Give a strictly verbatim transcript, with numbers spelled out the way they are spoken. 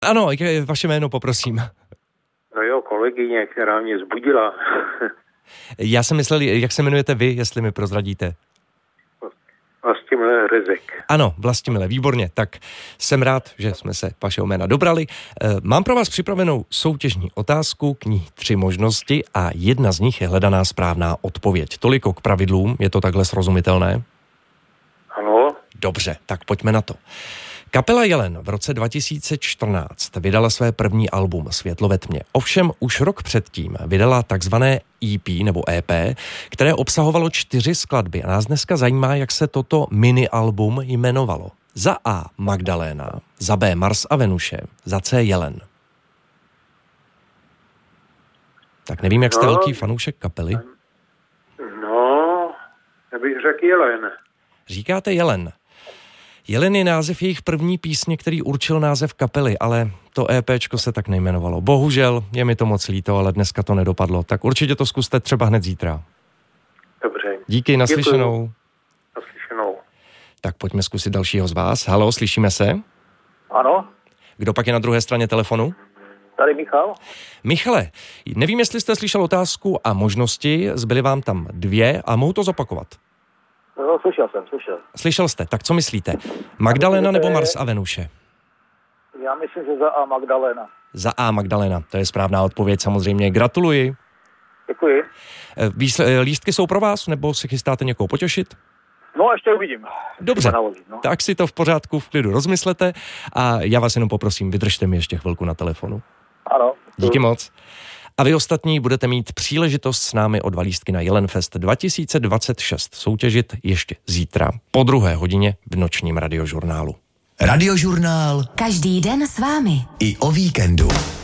Ano, vaše jméno poprosím. No jo, kolegyně, která mě zbudila. Já jsem myslel, jak se jmenujete vy, jestli mi prozradíte. Vlastimile Rezek. Ano, Vlastimile, výborně. Tak jsem rád, že jsme se vašeho jména dobrali. Mám pro vás připravenou soutěžní otázku, k ní tři možnosti a jedna z nich je hledaná správná odpověď. Toliko k pravidlům, je to takhle srozumitelné? Ano. Dobře, tak pojďme na to. Kapela Jelen v roce dva tisíce čtrnáct vydala své první album Světlo ve tmě. Ovšem už rok předtím vydala takzvané E P nebo E P, které obsahovalo čtyři skladby a nás dneska zajímá, jak se toto mini-album jmenovalo. Za A Magdaléna, za B Mars a Venuše, za C Jelen. Tak nevím, jak jste no, velký fanoušek kapely. No, já bych řekl Jelen. Říkáte Jelen. Jelen je název jejich první písně, který určil název kapely, ale to EPčko se tak nejmenovalo. Bohužel, je mi to moc líto, ale dneska to nedopadlo. Tak určitě to zkuste třeba hned zítra. Dobře. Díky, naslyšenou. Naslyšenou. Tak pojďme zkusit dalšího z vás. Haló, slyšíme se? Ano. Kdo pak je na druhé straně telefonu? Tady Michal. Michale, nevím, jestli jste slyšel otázku a možnosti, zbyly vám tam dvě a mohu to zopakovat. No, slyšel jsem, slyšel. Slyšel jste, tak co myslíte? Magdalena nebo Mars a Venuše? Já myslím, že za A Magdalena. Za A Magdalena, to je správná odpověď samozřejmě. Gratuluji. Děkuji. Výsle- lístky jsou pro vás, nebo se chystáte někoho potěšit? No, ještě uvidím. Dobře, naložit, no. Tak si to v pořádku v klidu rozmyslete a já vás jenom poprosím, vydržte mi ještě chvilku na telefonu. Ano. Díky moc. A vy ostatní budete mít příležitost s námi o dva lístky na Jelenfest dva tisíce dvacet šest soutěžit ještě zítra po druhé hodině v nočním radiožurnálu. Radiožurnál. Každý den s vámi. I o víkendu.